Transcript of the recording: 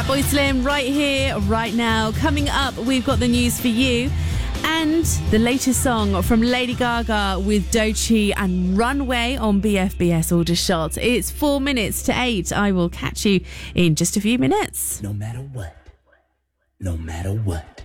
Fatboy Slim right here, right now. Coming up, we've got the news for you and the latest song from Lady Gaga with Doechii and Runway on BFBS Aldershot. It's 4 minutes to 8. I will catch you in just a few minutes. No matter what. No matter what.